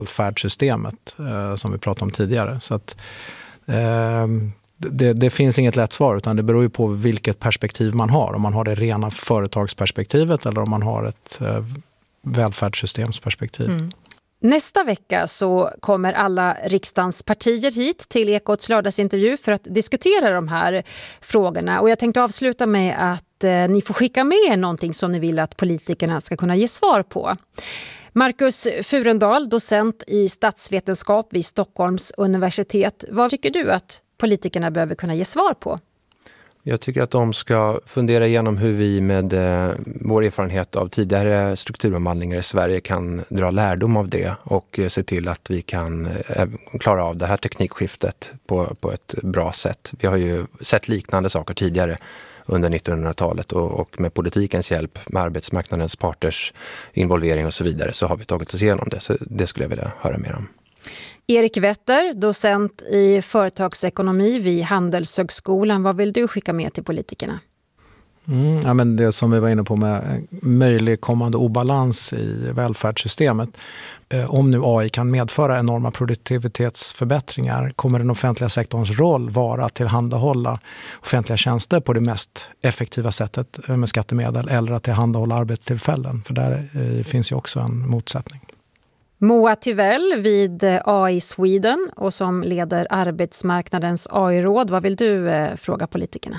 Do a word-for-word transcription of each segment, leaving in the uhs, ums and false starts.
välfärdssystemet eh, som vi pratade om tidigare. Så att eh, det, det finns inget lätt svar, utan det beror ju på vilket perspektiv man har. Om man har det rena företagsperspektivet eller om man har ett eh, välfärdssystemsperspektiv. Mm. Nästa vecka så kommer alla riksdagens partier hit till Ekots lördagsintervju för att diskutera de här frågorna. Och jag tänkte avsluta med att eh, ni får skicka med någonting som ni vill att politikerna ska kunna ge svar på. Marcus Furendal, docent i statsvetenskap vid Stockholms universitet. Vad tycker du att politikerna behöver kunna ge svar på? Jag tycker att de ska fundera igenom hur vi med eh, vår erfarenhet av tidigare strukturomvandlingar i Sverige kan dra lärdom av det och eh, se till att vi kan eh, klara av det här teknikskiftet på, på ett bra sätt. Vi har ju sett liknande saker tidigare under nittonhundratalet och, och med politikens hjälp, med arbetsmarknadens parters involvering och så vidare, så har vi tagit oss igenom det. Så det skulle jag vilja höra mer om. Erik Wetter, docent i företagsekonomi vid Handelshögskolan. Vad vill du skicka med till politikerna? Mm, ja, men det som vi var inne på med möjlig kommande obalans i välfärdssystemet. Eh, om nu A I kan medföra enorma produktivitetsförbättringar, kommer den offentliga sektorns roll vara att tillhandahålla offentliga tjänster på det mest effektiva sättet med skattemedel, eller att tillhandahålla arbetstillfällen? För där eh, finns ju också en motsättning. Moa Tivell vid A I Sweden och som leder arbetsmarknadens A I-råd. Vad vill du eh, fråga politikerna?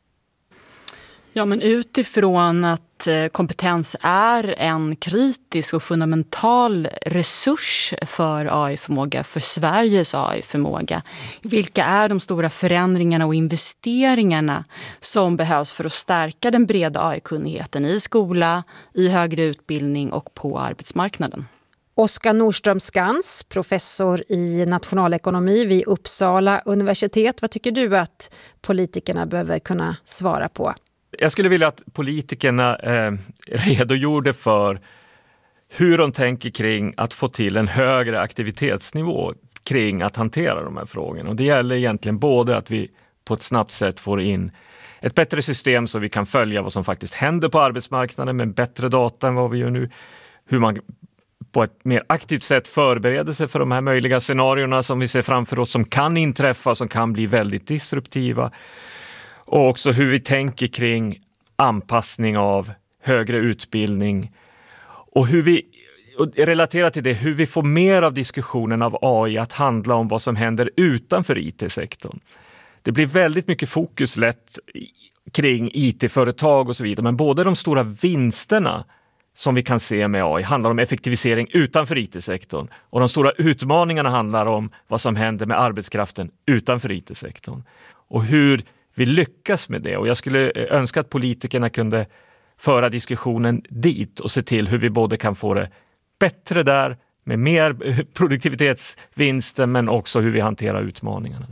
Ja, men utifrån att kompetens är en kritisk och fundamental resurs för A I-förmåga, för Sveriges A I-förmåga. Vilka är de stora förändringarna och investeringarna som behövs för att stärka den breda A I-kunnigheten i skola, i högre utbildning och på arbetsmarknaden? Oskar Nordström Skans, professor i nationalekonomi vid Uppsala universitet. Vad tycker du att politikerna behöver kunna svara på? Jag skulle vilja att politikerna eh, redogjorde för hur de tänker kring att få till en högre aktivitetsnivå kring att hantera de här frågorna. Och det gäller egentligen både att vi på ett snabbt sätt får in ett bättre system så vi kan följa vad som faktiskt händer på arbetsmarknaden med bättre data än vad vi gör nu. Hur man på ett mer aktivt sätt förbereder sig för de här möjliga scenarierna som vi ser framför oss, som kan inträffa, som kan bli väldigt disruptiva. Och också hur vi tänker kring anpassning av högre utbildning och hur vi, och relaterat till det, hur vi får mer av diskussionen av A I att handla om vad som händer utanför I T-sektorn. Det blir väldigt mycket fokus lätt kring I T-företag och så vidare, men både de stora vinsterna som vi kan se med A I handlar om effektivisering utanför I T-sektorn och de stora utmaningarna handlar om vad som händer med arbetskraften utanför I T-sektorn. Och hur vi lyckas med det, och jag skulle önska att politikerna kunde föra diskussionen dit och se till hur vi både kan få det bättre där med mer produktivitetsvinster, men också hur vi hanterar utmaningarna.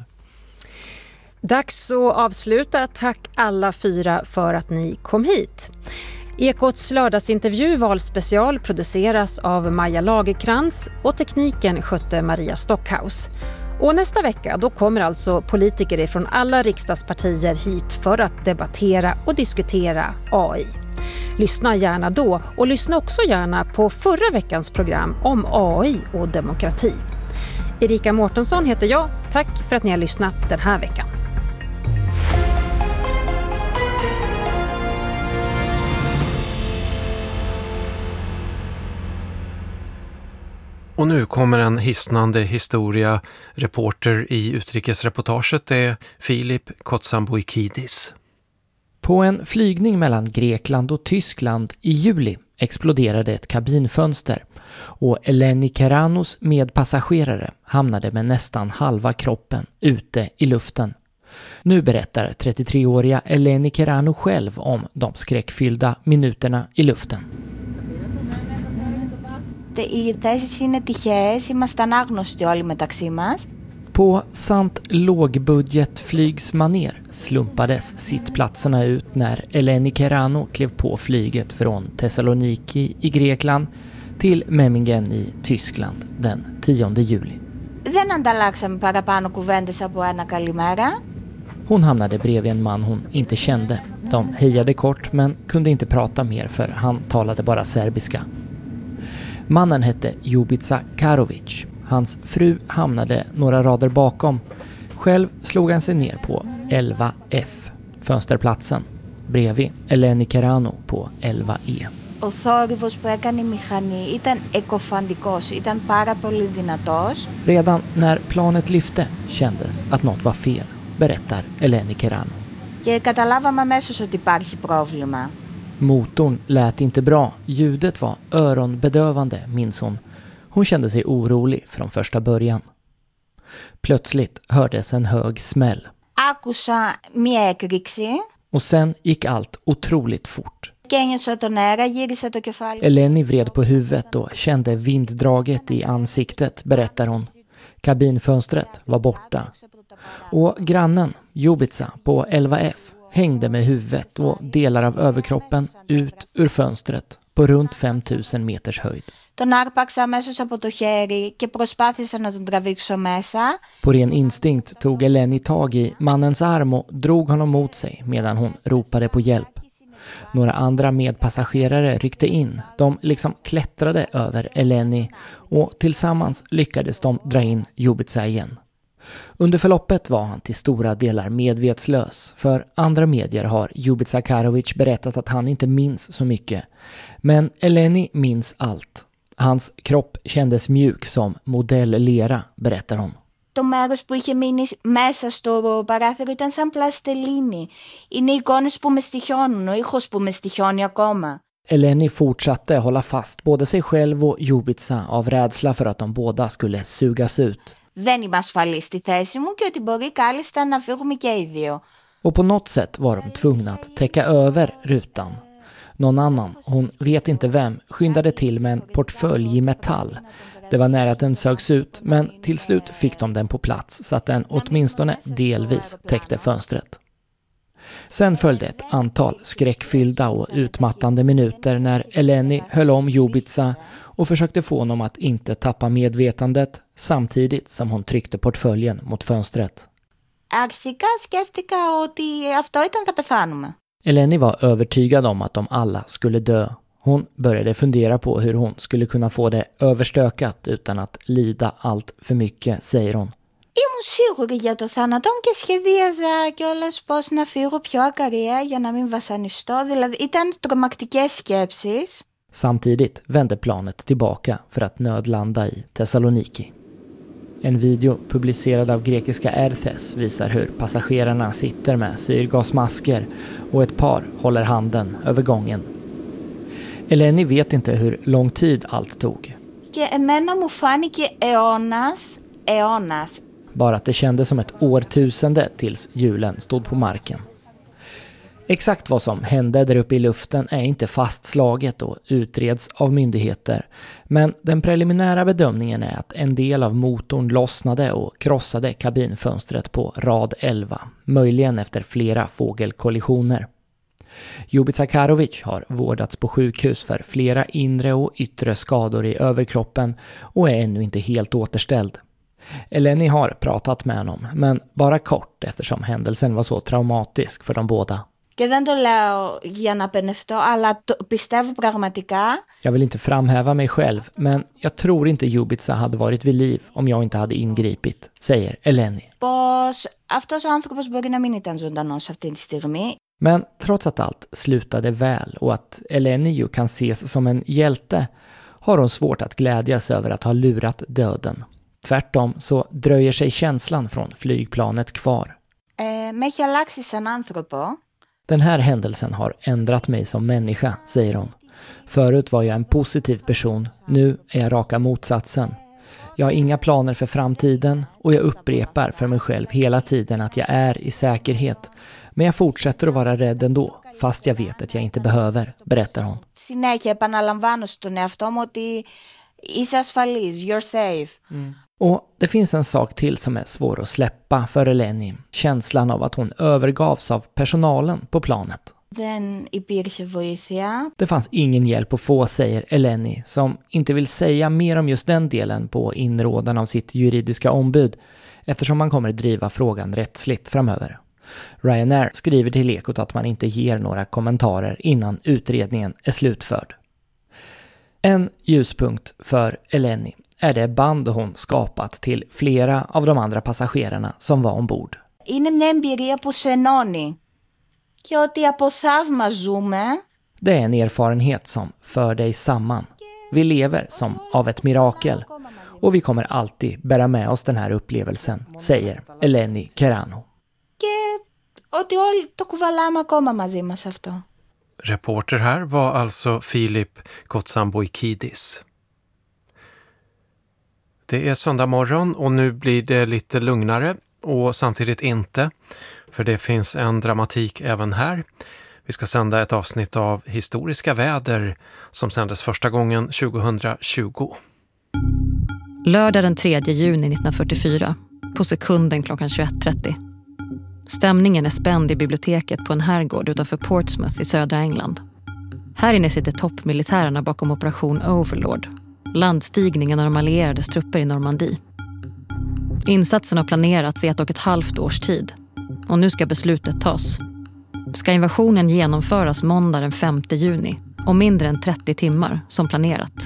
Dags att avsluta. Tack alla fyra för att ni kom hit. Ekots lördagsintervju valspecial produceras av Maja Lagerkrans och tekniken skötte Maria Stockhaus. Och nästa vecka då kommer alltså politiker från alla riksdagspartier hit för att debattera och diskutera A I. Lyssna gärna då, och lyssna också gärna på förra veckans program om A I och demokrati. Erika Mårtensson heter jag. Tack för att ni har lyssnat den här veckan. Och nu kommer en hisnande historia. Reporter i utrikesreportaget är Filip Kotsamboikidis. På en flygning mellan Grekland och Tyskland i juli exploderade ett kabinfönster och Eleni Keranos medpassagerare hamnade med nästan halva kroppen ute i luften. Nu berättar trettiotre-åriga Eleni Kerano själv om de skräckfyllda minuterna i luften. Οι θέσεις είναι τυχαίες, είμαστε ανάγνωστοι όλοι μεταξύ μας. På sant lågbudgetflygsmaner slumpades sittplatserna ut när Eleni Kerano klev på flyget från Thessaloniki i Grekland till Memmingen i Tyskland den tionde juli. Δεν ανταλλάξαμε παραπάνω κουβέντες από ένα καλημέρα. Hon hamnade bredvid en man hon inte kände. De hejade kort men kunde inte prata mer för han talade bara serbiska. Mannen hette Ljubica Karovic. Hans fru hamnade några rader bakom. Själv slog han sig ner på elva F, fönsterplatsen, bredvid Eleni Kerano på elva E. Ο θόρυβος που έκανε η μηχανή ήταν εκοφαντικός, ήταν πάρα πολύ δυνατός. Redan när planet lyfte kändes att något var fel, berättar Eleni Kerano. Και καταλάβαμε αμέσως ότι υπάρχει πρόβλημα. Motorn lät inte bra, ljudet var öronbedövande, minns hon. Hon kände sig orolig från första början. Plötsligt hördes en hög smäll. Άκουσα μία έκρηξη. Och sen gick allt otroligt fort. Και ένιωσα τον αέρα, γύρισα το κεφάλι. Eleni vred på huvudet och kände vinddraget i ansiktet, berättar hon. Kabinfönstret var borta. Och grannen, Ljubica, på elva F hängde med huvudet och delar av överkroppen ut ur fönstret på runt fem tusen meters höjd. Τον άρπαξα αμέσως από το χέρι και προσπάθησα να τον τραβήξω μέσα. På ren instinkt tog Eleni tag i mannens arm och drog honom mot sig medan hon ropade på hjälp. Några andra medpassagerare ryckte in. De liksom klättrade över Eleni och tillsammans lyckades de dra in Ljubica igen. Under förloppet var han till stora delar medvetslös. För andra medier har Ljubica Karovic berättat att han inte minns så mycket. Men Eleni minns allt. Hans kropp kändes mjuk som modell-lera, berättar hon. Το μέρος που είχε μείνει μέσα στο παράθυρο ήταν σαν πλαστελίνη. Είναι οι εικόνες που με στοιχιώνουν, ο ήχος που με στοιχιώνει ακόμα. Eleni fortsatte hålla fast både sig själv och Ljubica av rädsla för att de båda skulle sugas ut. Δεν είμαι ασφαλή στη θέση μου και ότι μπορεί κάλλιστα να φύγουμε και οι δύο. Och på något sätt var de tvungna att täcka över rutan. Någon annan, hon vet inte vem, skyndade till med en portfölj i metall. Det var nära att den sögs ut, men till slut fick de den på plats så att den åtminstone delvis täckte fönstret. Sen följde ett antal skräckfyllda och utmattande minuter när Eleni höll om Ljubica och försökte få honom att inte tappa medvetandet samtidigt som hon tryckte portföljen mot fönstret. Αρχικά σκέφτηκα ότι αυτό ήταν θα πεθάνουμε. Eleni var övertygad om att de alla skulle dö. Hon började fundera på hur hon skulle kunna få det överstökat utan att lida allt för mycket, säger hon. Ήμουν σίγουρη για το θάνατο και σχεδίαζα κιόλας πώς να φύγω πιο ακαρία για να μην βασανιστώ. Δηλαδή ήταν τρομακτικές σκέψεις. Samtidigt vände planet tillbaka för att nödlanda i Thessaloniki. En video publicerad av grekiska R T S visar hur passagerarna sitter med syrgasmasker och ett par håller handen över gången. Eleni vet inte hur lång tid allt tog. Και εμένα μου φάνηκε αιώνας, αιώνας. Bara att det kändes som ett årtusende tills hjulen stod på marken. Exakt vad som hände där uppe i luften är inte fastslaget och utreds av myndigheter. Men den preliminära bedömningen är att en del av motorn lossnade och krossade kabinfönstret på rad elva. Möjligen efter flera fågelkollisioner. Ljubica Karovic har vårdats på sjukhus för flera inre och yttre skador i överkroppen och är ännu inte helt återställd. Eleni har pratat med honom, men bara kort eftersom händelsen var så traumatisk för de båda. Και δεν το λέω για να πενευτώ, αλλά το πιστεύω πραγματικά. Jag vill inte framhäva mig själv, men jag tror inte Ljubica hade varit vid liv om jag inte hade ingripit, säger Eleni. Πως αυτός ο άνθρωπος μπορεί να μην ήταν ζωντανός αυτή τη στιγμή. Men trots att allt slutade väl och att Eleni ju kan ses som en hjälte har hon svårt att glädjas över att ha lurat döden. Tvärtom så dröjer sig känslan från flygplanet kvar. Ε, με έχει αλλάξει σαν άνθρωπο. Den här händelsen har ändrat mig som människa, säger hon. Förut var jag en positiv person, nu är jag raka motsatsen. Jag har inga planer för framtiden och jag upprepar för mig själv hela tiden att jag är i säkerhet. Men jag fortsätter att vara rädd ändå, fast jag vet att jag inte behöver, berättar hon. Συνέχεια επαναλαμβάνω στον εαυτό μου ότι είσαι ασφαλής, you're safe. Mm. Och det finns en sak till som är svår att släppa för Eleni. Känslan av att hon övergavs av personalen på planet. Δεν υπήρχε βοήθεια. Det fanns ingen hjälp att få, säger Eleni, som inte vill säga mer om just den delen på inrådan av sitt juridiska ombud, eftersom man kommer driva frågan rättsligt framöver. Ryanair skriver till Ekot att man inte ger några kommentarer innan utredningen är slutförd. En ljuspunkt för Eleni är det band hon skapat till flera av de andra passagerarna som var ombord. Είναι μια εμπειρία που σε ενώνει και ότι αποθαυμαζούμε. Det är en erfarenhet som för dig samman. Vi lever som av ett mirakel och vi kommer alltid bära med oss den här upplevelsen, säger Eleni Kerano. Και ότι όλοι το κουβαλάμε ακόμα μαζί μας αυτό. Reporter här var alltså Filip Kotsamboikidis. Det är söndag morgon och nu blir det lite lugnare och samtidigt inte, för det finns en dramatik även här. Vi ska sända ett avsnitt av Historiska väder som sändes första gången tjugohundratjugo. Lördag den tredje juni nittonhundrafyrtiofyra, på sekunden klockan tjugoett trettio. Stämningen är spänd i biblioteket på en herrgård utanför Portsmouth i södra England. Här inne sitter toppmilitärerna bakom operation Overlord, landstigningen av de allierades trupper i Normandie. Insatsen har planerats i ett och ett halvt års tid och nu ska beslutet tas. Ska invasionen genomföras måndag den femte juni om mindre än trettio timmar som planerat.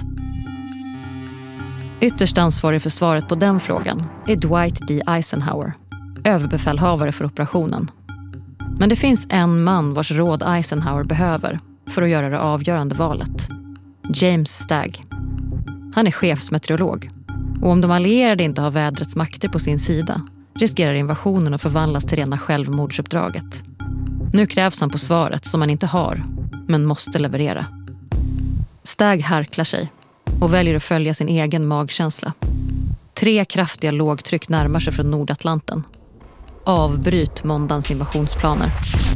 Ytterst ansvarig för svaret på den frågan är Dwight D. Eisenhower, överbefälhavare för operationen. Men det finns en man vars råd Eisenhower behöver för att göra det avgörande valet. James Stagg. Han är chefsmeteorolog. Och om de allierade inte har vädrets makter på sin sida riskerar invasionen att förvandlas till rena självmordsuppdraget. Nu krävs han på svaret som han inte har, men måste leverera. Stagg harklar sig och väljer att följa sin egen magkänsla. Tre kraftiga lågtryck närmar sig från Nordatlanten. Avbryt måndagens invasionsplaner.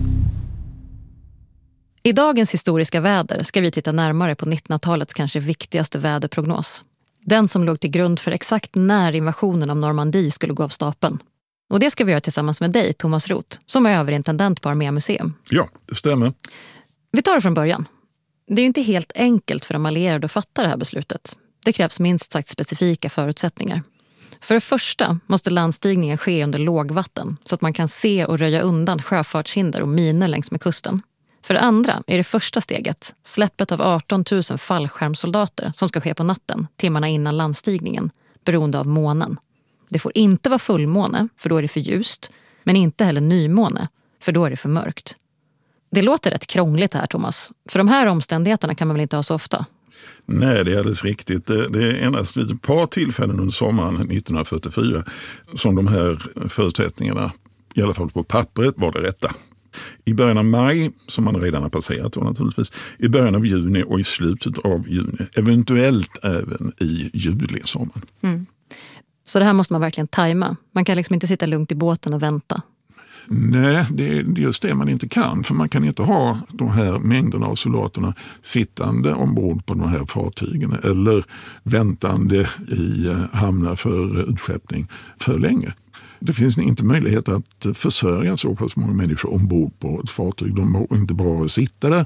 I dagens historiska väder ska vi titta närmare på nittonhundratalets kanske viktigaste väderprognos. Den som låg till grund för exakt när invasionen av Normandie skulle gå av stapeln. Och det ska vi göra tillsammans med dig, Thomas Roth, som är överintendent på Armémuseum. Ja, det stämmer. Vi tar det från början. Det är ju inte helt enkelt för de allierade att fatta det här beslutet. Det krävs minst sagt specifika förutsättningar. För det första måste landstigningen ske under lågvatten så att man kan se och röja undan sjöfartshinder och miner längs med kusten. För det andra är det första steget släppet av arton tusen fallskärmsoldater som ska ske på natten, timmarna innan landstigningen, beroende av månen. Det får inte vara fullmåne, för då är det för ljust, men inte heller nymåne, för då är det för mörkt. Det låter rätt krångligt här, Thomas. För de här omständigheterna kan man väl inte ha så ofta? Nej, det är alldeles riktigt. Det är endast vid ett par tillfällen under sommaren nittonhundrafyrtiofyra som de här förutsättningarna, i alla fall på pappret, var det rätta. I början av maj, som man redan har passerat då naturligtvis, i början av juni och i slutet av juni, eventuellt även i juli sommaren. Mm. Så det här måste man verkligen tajma. Man kan liksom inte sitta lugnt i båten och vänta. Nej, det är just det man inte kan. För man kan inte ha de här mängderna av soldaterna sittande ombord på de här fartygen eller väntande i hamnar för utskeppning för länge. Det finns inte möjlighet att försörja så pass många människor ombord på ett fartyg. De mår inte bra att sitta där.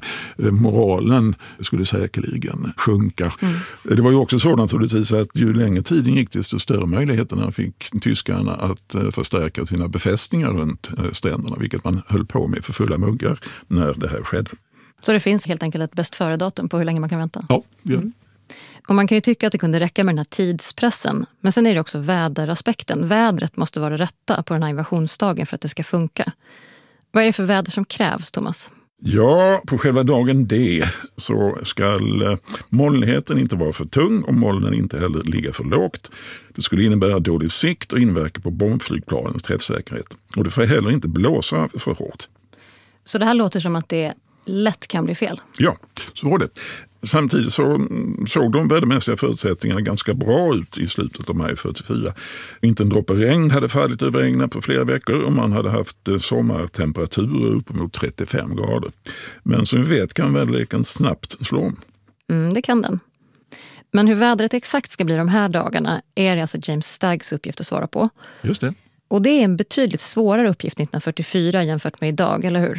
Moralen skulle säkerligen sjunka. Mm. Det var ju också så naturligtvis att ju längre tiden gick desto större möjligheterna fick tyskarna att förstärka sina befästningar runt stränderna, vilket man höll på med för fulla muggar när det här skedde. Så det finns helt enkelt ett bäst före-datum på hur länge man kan vänta? Ja, ja. Mm. Och man kan ju tycka att det kunde räcka med den här tidspressen. Men sen är det också väderaspekten. Vädret måste vara det rätta på den här invasionsdagen för att det ska funka. Vad är det för väder som krävs, Thomas? Ja, på själva dagen D så ska molnigheten inte vara för tung och molnen inte heller ligga för lågt. Det skulle innebära dålig sikt och inverka på bombflygplanens träffsäkerhet. Och det får heller inte blåsa för hårt. Så det här låter som att det lätt kan bli fel? Ja, så var det. Samtidigt så såg de vädermässiga förutsättningarna ganska bra ut i slutet av maj fyrtiofyra. Inte en droppe regn hade fallit över England på flera veckor och man hade haft sommartemperaturer upp mot trettiofem grader. Men som vi vet kan väderleken snabbt slå om. Mm, det kan den. Men hur vädret exakt ska bli de här dagarna är det alltså James Staggs uppgift att svara på. Just det. Och det är en betydligt svårare uppgift nittonhundrafyrtiofyra jämfört med idag, eller hur?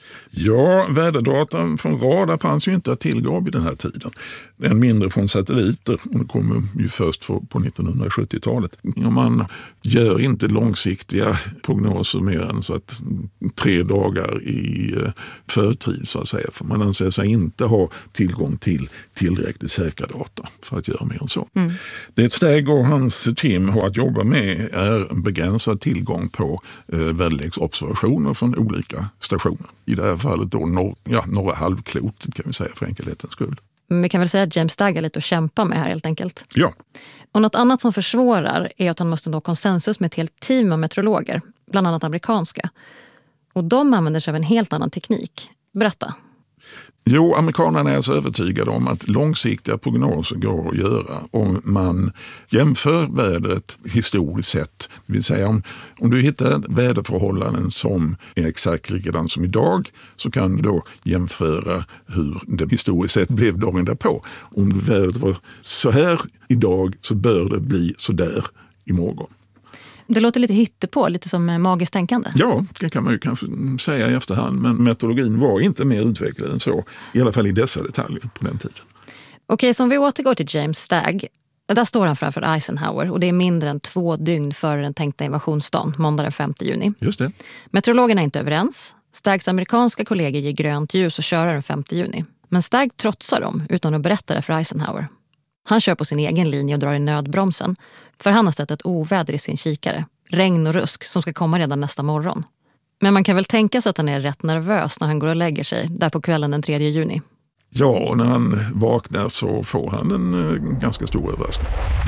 Ja, väderdata från radar fanns ju inte att tillgå vid den här tiden. Än mindre från satelliter, och det kommer ju först på nittonhundrasjuttiotalet. Man gör inte långsiktiga prognoser mer än så att tre dagar i förtid så att säga. För man anser sig inte ha tillgång till tillräckligt säkra data för att göra mer än så. Mm. Det Stagg och hans team har att jobba med är en begränsad tillgång på eh, väderleksobservationer från olika stationer. I det här fallet då norr, ja, norra halvklotet kan vi säga för enkelhetens skull. Vi kan väl säga att James Stagg är lite att kämpa med här helt enkelt. Ja. Och något annat som försvårar är att han måste nå konsensus med ett helt team av meteorologer, bland annat amerikanska. Och de använder sig av en helt annan teknik. Berätta. Jo, amerikanerna är så övertygade om att långsiktiga prognoser går att göra om man jämför vädret historiskt sett. Det vill säga om, om du hittar väderförhållanden som är exakt likadant som idag, så kan du då jämföra hur det historiskt sett blev dagen därpå. Om vädret var så här idag så bör det bli så där imorgon. Det låter lite hittepå, lite som magiskt tänkande. Ja, det kan man ju kanske säga i efterhand. Men meteorologin var inte mer utvecklad än så. I alla fall i dessa detaljer på den tiden. Okej, så om vi återgår till James Stagg. Där står han framför Eisenhower och det är mindre än två dygn före den tänkta invasionsdagen, måndag den femte juni. Just det. Meteorologerna är inte överens. Staggs amerikanska kollegor ger grönt ljus och köra den femte juni. Men Stagg trotsar dem utan att berätta det för Eisenhower. Han kör på sin egen linje och drar i nödbromsen. För han har sett ett oväder i sin kikare. Regn och rusk som ska komma redan nästa morgon. Men man kan väl tänka sig att han är rätt nervös när han går och lägger sig där på kvällen den tredje juni. Ja, och när han vaknar så får han en uh, ganska stor överraskning.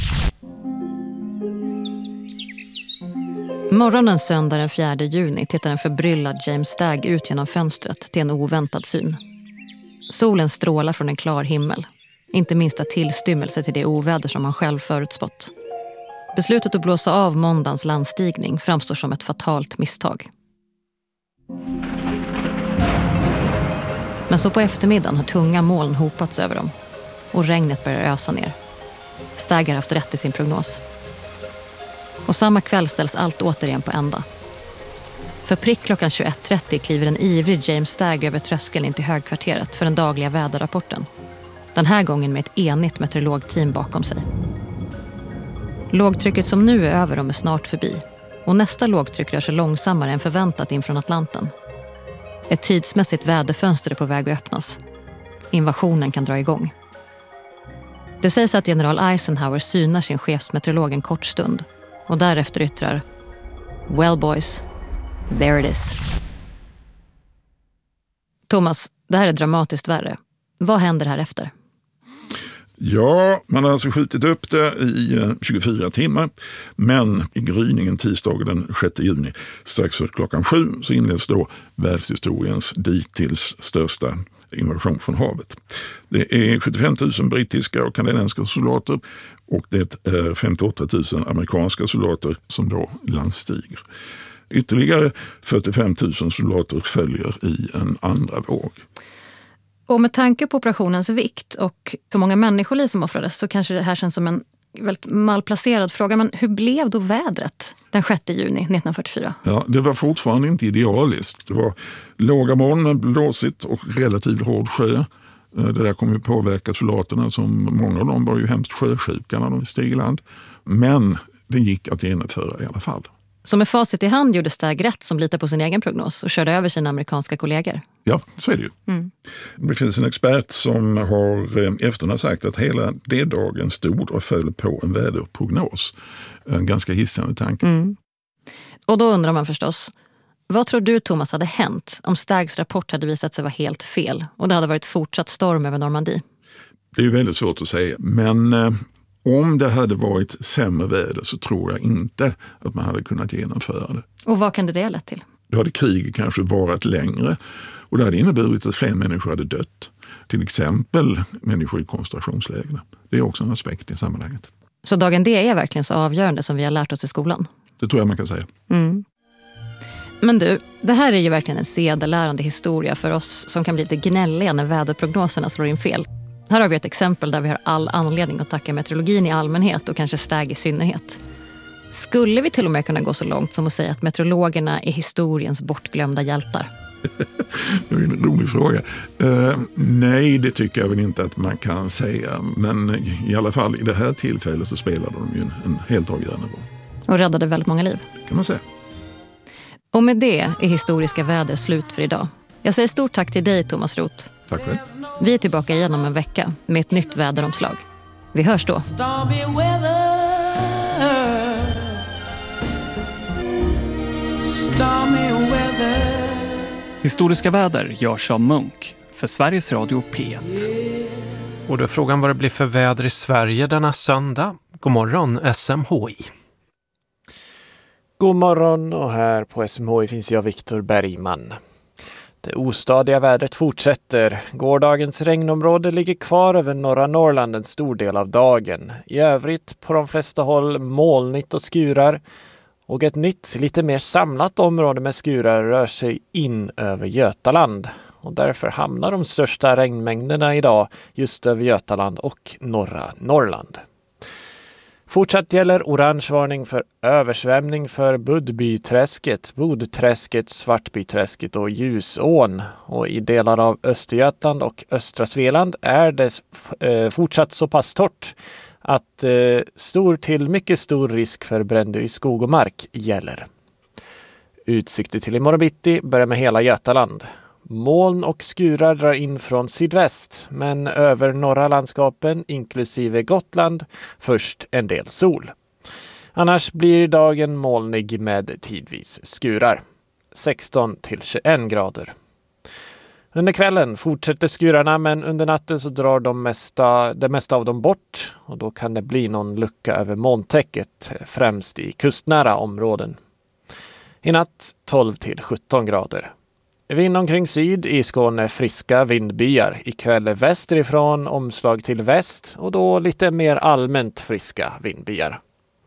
Morgonen söndag den fjärde juni tittar en förbryllad James Stagg ut genom fönstret till en oväntad syn. Solen strålar från en klar himmel. Inte minsta tillstymmelse till det oväder som han själv förutspått. Beslutet att blåsa av måndagens landstigning framstår som ett fatalt misstag. Men så på eftermiddagen har tunga moln hopats över dem. Och regnet börjar ösa ner. Stagg har haft rätt i sin prognos. Och samma kväll ställs allt återigen på ända. För prick klockan tjugoett trettio kliver en ivrig James Stagg över tröskeln in till högkvarteret för den dagliga väderrapporten. Den här gången med ett enigt meteorologteam bakom sig. Lågtrycket som nu är över dem är snart förbi. Och nästa lågtryck rör sig långsammare än förväntat in från Atlanten. Ett tidsmässigt väderfönster är på väg att öppnas. Invasionen kan dra igång. Det sägs att general Eisenhower synar sin chefsmeteorolog en kort stund. Och därefter yttrar: "Well boys, there it is." Thomas, det här är dramatiskt värre. Vad händer här efter? Ja, man har alltså skjutit upp det i tjugofyra timmar, men i gryningen tisdagen den sjätte juni strax för klockan sju så inleds då världshistoriens dittills största invasion från havet. Det är sjuttiofem tusen brittiska och kanadensiska soldater och det är femtioåtta tusen amerikanska soldater som då landstiger. Ytterligare fyrtiofem tusen soldater följer i en andra våg. Och med tanke på operationens vikt och för många människoliv som offrades så kanske det här känns som en väldigt malplacerad fråga. Men hur blev då vädret den sjätte juni nittonhundrafyrtiofyra? Ja, det var fortfarande inte idealiskt. Det var låga moln men blåsigt och relativt hård sjö. Det där kommer ju påverka soldaterna som många av dem var ju hemskt sjösjuka när de steg i land. Men det gick att genomföra i alla fall. Så med facit i hand gjorde Stagg rätt som litar på sin egen prognos och körde över sina amerikanska kollegor. Ja, så är det ju. Mm. Det finns en expert som har efterna sagt att hela det dagen stod och föll på en väderprognos. En ganska hissande tanke. Mm. Och då undrar man förstås, vad tror du Thomas hade hänt om Staggs rapport hade visat sig vara helt fel och det hade varit fortsatt storm över Normandie? Det är ju väldigt svårt att säga, men Eh, om det hade varit sämre väder så tror jag inte att man hade kunnat genomföra det. Och vad kan det ha lett till? Då hade kriget kanske varit längre och det hade inneburit att fler människor hade dött. Till exempel människor i koncentrationsläger. Det är också en aspekt i sammanhanget. Så dagen D är verkligen så avgörande som vi har lärt oss i skolan? Det tror jag man kan säga. Mm. Men du, det här är ju verkligen en sedelärande historia för oss som kan bli lite gnälliga när väderprognoserna slår in fel. Här har vi ett exempel där vi har all anledning att tacka meteorologin i allmänhet och kanske Stagg i synnerhet. Skulle vi till och med kunna gå så långt som att säga att meteorologerna är historiens bortglömda hjältar? Det är en rolig fråga. Uh, nej, det tycker jag väl inte att man kan säga. Men i alla fall i det här tillfället så spelade de ju en, en helt avgörande roll. Och räddade väldigt många liv. Kan man säga. Och med det är Historiska väder slut för idag. Jag säger stort tack till dig, Thomas Roth. Tack själv. Vi är tillbaka igen om en vecka med ett nytt väderomslag. Vi hörs då. Historiska väder görs av Munk för Sveriges Radio P ett. Och då är frågan vad det blir för väder i Sverige denna söndag. God morgon S M H I. God morgon, och här på S M H I finns jag, Viktor Bergman. Det ostadiga vädret fortsätter. Gårdagens regnområde ligger kvar över norra Norrland en stor del av dagen. I övrigt på de flesta håll molnigt och skurar. Och ett nytt, lite mer samlat område med skurar rör sig in över Götaland. Och därför hamnar de största regnmängderna idag just över Götaland och norra Norrland. Fortsatt gäller orangevarning för översvämning för Budbyträsket, Bodträsket, Svartbyträsket och Ljusån. Och i delar av Östergötland och östra Svealand är det eh, fortsatt så pass torrt att eh, stor till mycket stor risk för bränder i skog och mark gäller. Utsikter till imorgon bitti börjar med hela Götaland. Moln och skurar drar in från sydväst, men över norra landskapen inklusive Gotland först en del sol. Annars blir dagen molnig med tidvis skurar. sexton till tjugoett grader. Under kvällen fortsätter skurarna, men under natten så drar de mesta, det mesta av dem bort, och då kan det bli någon lucka över molntäcket, främst i kustnära områden. I natt tolv till sjutton grader. Vind omkring syd, i Skåne friska vindbyar. Ikväll västerifrån omslag till väst, och då lite mer allmänt friska vindbyar.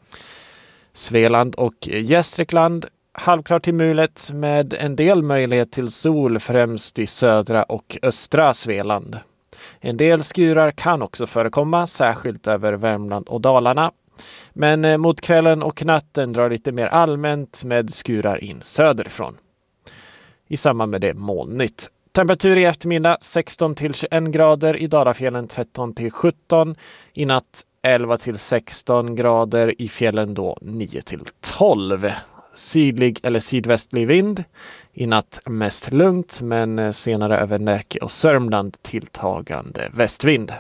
Svealand och Gästrikland halvklart till mulet med en del möjlighet till sol främst i södra och östra Svealand. En del skurar kan också förekomma, särskilt över Värmland och Dalarna. Men mot kvällen och natten drar lite mer allmänt med skurar in söderifrån. I samband med det molnigt. Temperatur i eftermiddag sexton till tjugoett grader, i Dalafjällen tretton till sjutton, i natt elva till sexton grader, i fjällen då nio till tolv. Sydlig eller sydvästlig vind. I natt mest lugnt, men senare över Närke och Sörmland tilltagande västvind.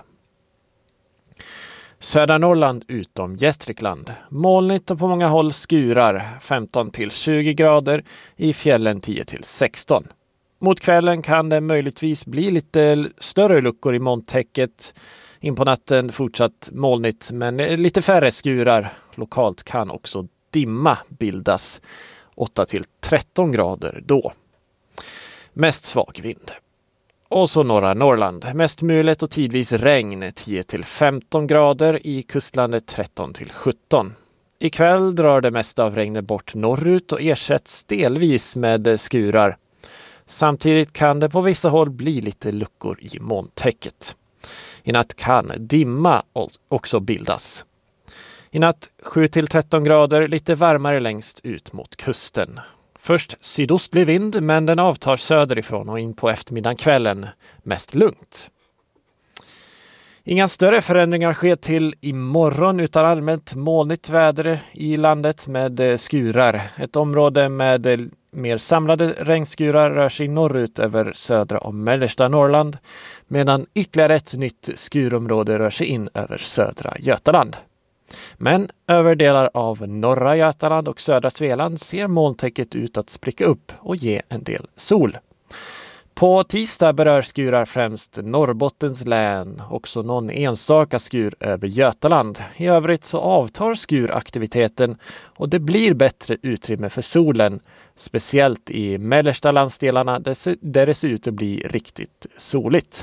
Södra Norrland utom Gästrikland. Molnigt och på många håll skurar, femton till tjugo grader, i fjällen tio till sexton. Mot kvällen kan det möjligtvis bli lite större luckor i molntäcket. In på natten fortsatt molnigt, men lite färre skurar. Lokalt kan också dimma bildas, åtta till tretton grader då. Mest svag vind. Och så norra Norrland. Mest mulet och tidvis regn, tio till femton grader, i kustlandet tretton till sjutton. Ikväll drar det mesta av regnet bort norrut och ersätts delvis med skurar. Samtidigt kan det på vissa håll bli lite luckor i molntäcket. I natt kan dimma också bildas. I natt sju till tretton grader, lite varmare längst ut mot kusten. Först sydostlig vind, men den avtar söderifrån och in på eftermiddagen kvällen mest lugnt. Inga större förändringar sker till imorgon, utan allmänt molnigt väder i landet med skurar. Ett område med mer samlade regnskurar rör sig norrut över södra och mellersta Norrland, medan ytterligare ett nytt skurområde rör sig in över södra Götaland. Men över delar av norra Götaland och södra Svealand ser molntäcket ut att spricka upp och ge en del sol. På tisdag berör skurar främst Norrbottens län, också någon enstaka skur över Götaland. I övrigt så avtar skuraktiviteten och det blir bättre utrymme för solen, speciellt i mellersta landsdelarna där det ser ut att bli riktigt soligt.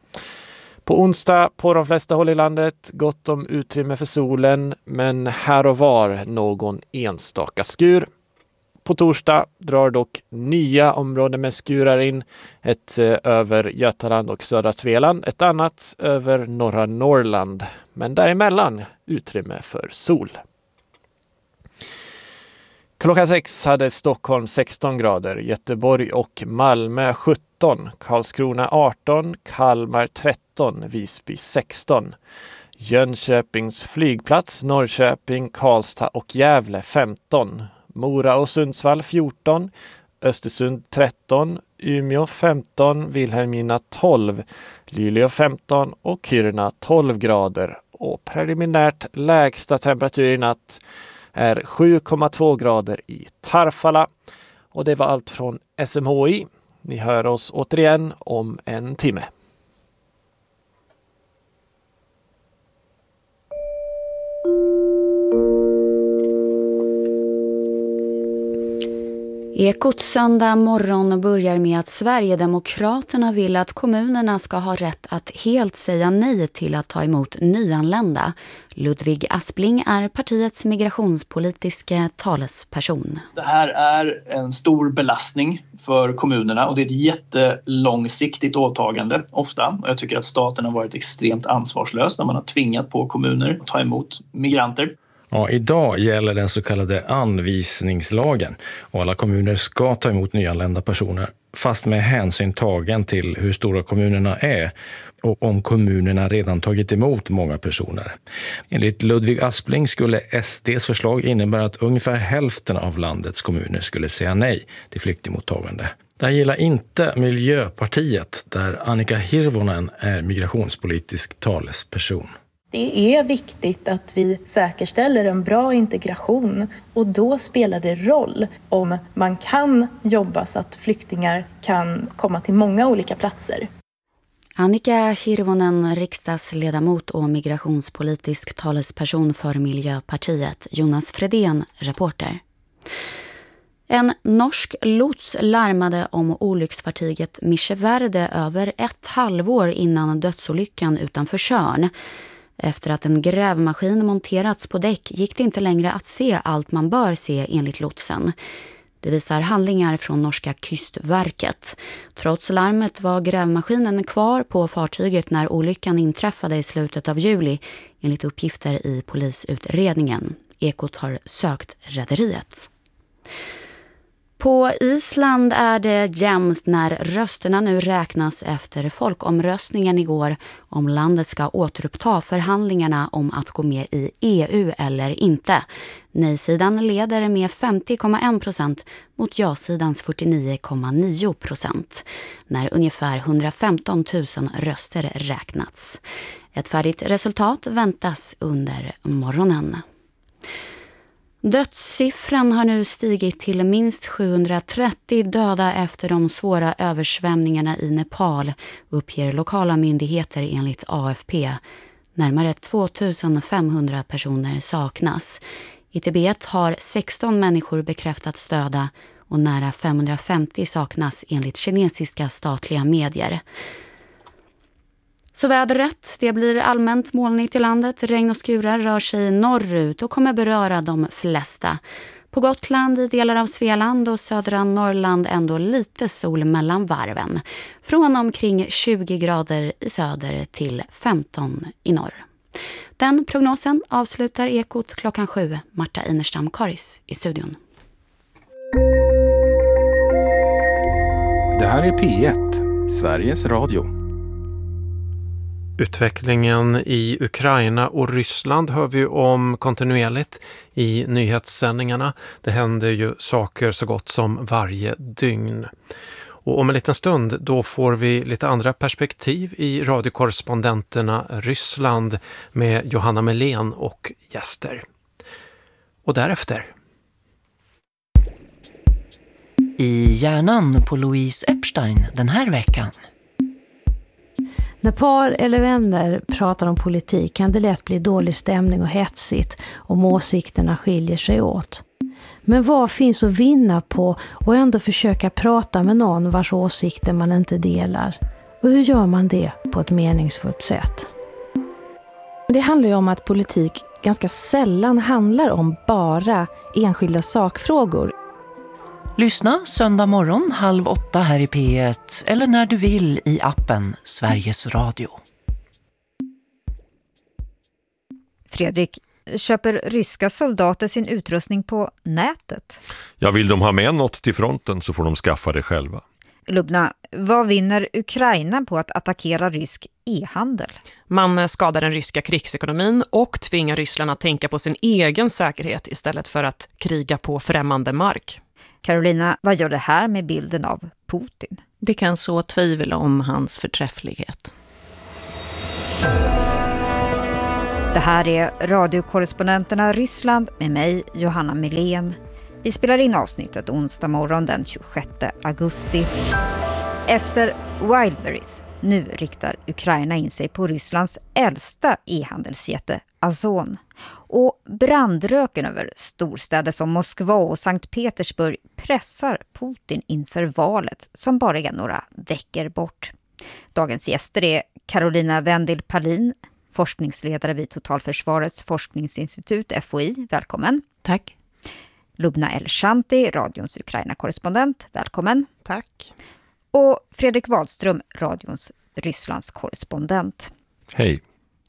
På onsdag på de flesta håll i landet gott om utrymme för solen, men här och var någon enstaka skur. På torsdag drar dock nya områden med skurar in, ett eh, över Götaland och södra Svealand, ett annat över norra Norrland, men däremellan utrymme för sol. Klockan sex hade Stockholm sexton grader, Göteborg och Malmö sjutton, Karlskrona arton, Kalmar tretton, Visby sexton. Jönköpings flygplats, Norrköping, Karlstad och Gävle femton, Mora och Sundsvall fjorton, Östersund tretton, Umeå femton, Vilhelmina tolv, Luleå femton och Kiruna tolv grader. Och preliminärt lägsta temperatur i natt är sju komma två grader i Tarfala. Och det var allt från S M H I. Ni hör oss återigen om en timme. Ekot söndag morgon börjar med att Sverigedemokraterna vill att kommunerna ska ha rätt att helt säga nej till att ta emot nyanlända. Ludvig Aspling är partiets migrationspolitiska talesperson. Det här är en stor belastning för kommunerna och det är ett jättelångsiktigt åtagande ofta. Och jag tycker att staten har varit extremt ansvarslös när man har tvingat på kommuner att ta emot migranter. Ja, idag gäller den så kallade anvisningslagen och alla kommuner ska ta emot nyanlända personer fast med hänsyn tagen till hur stora kommunerna är och om kommunerna redan tagit emot många personer. Enligt Ludvig Aspling skulle S D:s förslag innebära att ungefär hälften av landets kommuner skulle säga nej till flyktingmottagande. Det här gillar inte Miljöpartiet där Annika Hirvonen är migrationspolitisk talesperson. Det är viktigt att vi säkerställer en bra integration och då spelar det roll om man kan jobba så att flyktingar kan komma till många olika platser. Annika Hirvonen, riksdagsledamot och migrationspolitisk talesperson för Miljöpartiet. Jonas Fredén, reporter. En norsk lots larmade om olycksfartyget Micheverde över ett halvår innan dödsolyckan utanför Tjörn. Efter att en grävmaskin monterats på däck gick det inte längre att se allt man bör se enligt lotsen. Det visar handlingar från norska Kystverket. Trots larmet var grävmaskinen kvar på fartyget när olyckan inträffade i slutet av juli, enligt uppgifter i polisutredningen. Ekot har sökt rederiet. På Island är det jämnt när rösterna nu räknas efter folkomröstningen igår om landet ska återuppta förhandlingarna om att gå med i E U eller inte. Nej-sidan leder med femtio komma en procent mot ja-sidans fyrtionio komma nio procent när ungefär hundrafemton tusen röster räknats. Ett färdigt resultat väntas under morgonen. Dödssiffran har nu stigit till minst sjuhundratrettio döda efter de svåra översvämningarna i Nepal, uppger lokala myndigheter enligt A F P. Närmare tvåtusen femhundra personer saknas. I Tibet har sexton människor bekräftats döda och nära femhundrafemtio saknas enligt kinesiska statliga medier. Så vädret, det blir allmänt molnigt i landet. Regn och skurar rör sig norrut och kommer beröra de flesta. På Gotland, i delar av Svealand och södra Norrland ändå lite sol mellan varven. Från omkring tjugo grader i söder till femton i norr. Den prognosen avslutar Ekot klockan sju. Marta Inerstam-Karis i studion. Det här är P ett, Sveriges Radio. Utvecklingen i Ukraina och Ryssland hör vi om kontinuerligt i nyhetssändningarna. Det händer ju saker så gott som varje dygn. Och om en liten stund då får vi lite andra perspektiv i radiokorrespondenterna Ryssland med Johanna Melén och gäster. Och därefter. I hjärnan på Louise Epstein den här veckan. När par eller vänner pratar om politik kan det lätt bli dålig stämning och hetsigt om åsikterna skiljer sig åt. Men vad finns att vinna på och ändå försöka prata med någon vars åsikter man inte delar? Och hur gör man det på ett meningsfullt sätt? Det handlar ju om att politik ganska sällan handlar om bara enskilda sakfrågor. Lyssna söndag morgon halv åtta här i P ett eller när du vill i appen Sveriges Radio. Fredrik, köper ryska soldater sin utrustning på nätet? Ja, vill de ha med något till fronten så får de skaffa det själva. Lubna, vad vinner Ukraina på att attackera rysk e-handel? Man skadar den ryska krigsekonomin och tvingar Ryssland att tänka på sin egen säkerhet istället för att kriga på främmande mark. Carolina, vad gör det här med bilden av Putin? Det kan så tvivel om hans förträfflighet. Det här är radiokorrespondenterna Ryssland med mig, Johanna Milén. Vi spelar in avsnittet onsdag morgon den tjugosjätte augusti. Efter Wildberries, nu riktar Ukraina in sig på Rysslands äldsta e-handelsjätte Ozon. Och brandröken över storstäder som Moskva och Sankt Petersburg pressar Putin inför valet som bara är några veckor bort. Dagens gäster är Carolina Wendel Palin, forskningsledare vid Totalförsvarets forskningsinstitut F O I. Välkommen. Tack. Lubna El-Shanti, radions Ukraina-korrespondent. Välkommen. Tack. Och Fredrik Wahlström, radions Rysslands korrespondent. Hej.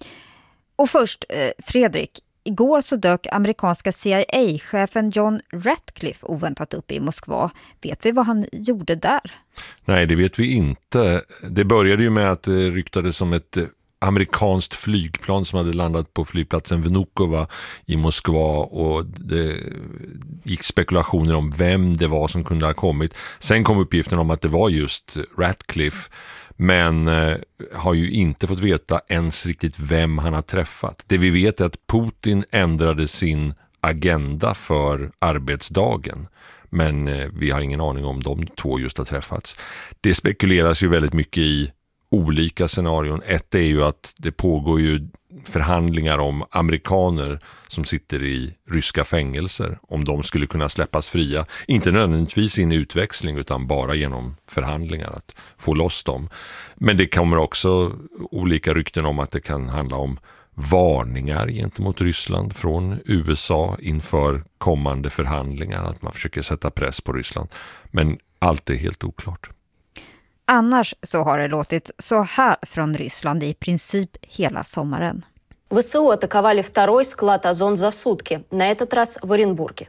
Och först, eh, Fredrik. Igår så dök amerikanska C I A-chefen John Ratcliffe oväntat upp i Moskva. Vet vi vad han gjorde där? Nej, det vet vi inte. Det började ju med att det ryktades som ett amerikanskt flygplan som hade landat på flygplatsen Vnukovo i Moskva, och det gick spekulationer om vem det var som kunde ha kommit. Sen kom uppgiften om att det var just Ratcliffe, men eh, har ju inte fått veta ens riktigt vem han har träffat. Det vi vet är att Putin ändrade sin agenda för arbetsdagen, men eh, vi har ingen aning om de två just har träffats. Det spekuleras ju väldigt mycket i olika scenarion. Ett är ju att det pågår ju förhandlingar om amerikaner som sitter i ryska fängelser, om de skulle kunna släppas fria. Inte nödvändigtvis i en utväxling utan bara genom förhandlingar att få loss dem. Men det kommer också olika rykten om att det kan handla om varningar gentemot Ryssland från U S A inför kommande förhandlingar, att man försöker sätta press på Ryssland. Men allt är helt oklart. Annars så har det låtit så här från Ryssland i princip hela sommaren. вэ эс о атаковали второй склад Озон за сутки, на этот раз в Оренбурге.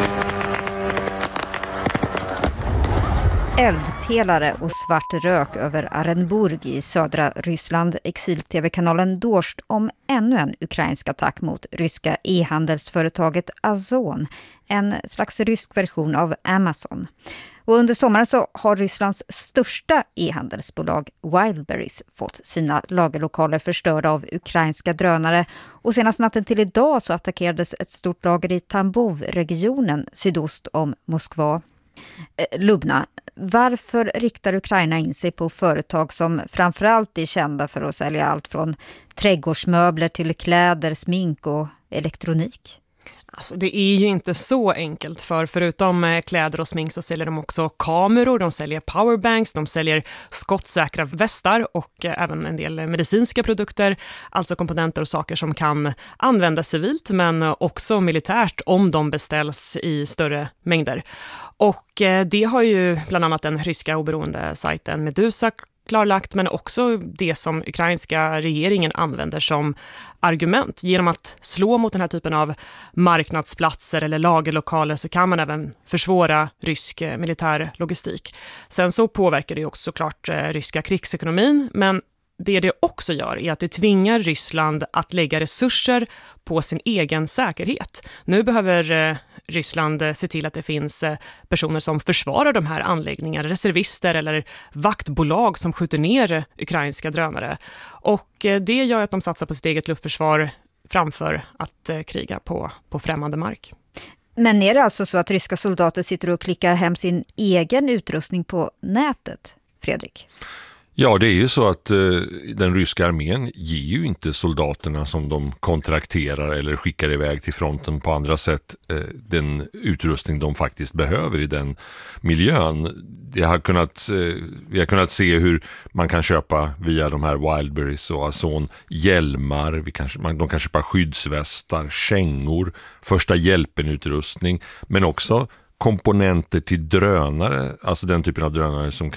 Eldpelare och svart rök över Orenburg i södra Ryssland. Exil-tv-kanalen Dorst om ännu en ukrainsk attack mot ryska e-handelsföretaget Ozon, en slags rysk version av Amazon. Och under sommaren så har Rysslands största e-handelsbolag Wildberries fått sina lagerlokaler förstörda av ukrainska drönare. Och senast natten till idag så attackerades ett stort lager i Tambov-regionen sydost om Moskva. Eh, Lubna, varför riktar Ukraina in sig på företag som framförallt är kända för att sälja allt från trädgårdsmöbler till kläder, smink och elektronik? Alltså, det är ju inte så enkelt, för förutom kläder och smink så säljer de också kameror, de säljer powerbanks, de säljer skottsäkra västar och även en del medicinska produkter, alltså komponenter och saker som kan användas civilt men också militärt om de beställs i större mängder. Och det har ju bland annat den ryska oberoende sajten Medusa klarlagt, men också det som ukrainska regeringen använder som argument. Genom att slå mot den här typen av marknadsplatser eller lagerlokaler så kan man även försvåra rysk militär logistik. Sen så påverkar det också såklart ryska krigsekonomin, men det det också gör är att det tvingar Ryssland att lägga resurser på sin egen säkerhet. Nu behöver Ryssland se till att det finns personer som försvarar de här anläggningarna, reservister eller vaktbolag som skjuter ner ukrainska drönare. Och det gör att de satsar på sitt eget luftförsvar framför att kriga på, på främmande mark. Men är det alltså så att ryska soldater sitter och klickar hem sin egen utrustning på nätet, Fredrik? Ja, det är ju så att eh, den ryska armén ger ju inte soldaterna som de kontrakterar eller skickar iväg till fronten på andra sätt eh, den utrustning de faktiskt behöver i den miljön. Det har kunnat, eh, vi har kunnat se hur man kan köpa via de här Wildberries och Ozon hjälmar, vi kan, man, de kan köpa skyddsvästar, kängor, första hjälpen-utrustning, men också komponenter till drönare, alltså den typen av drönare som kan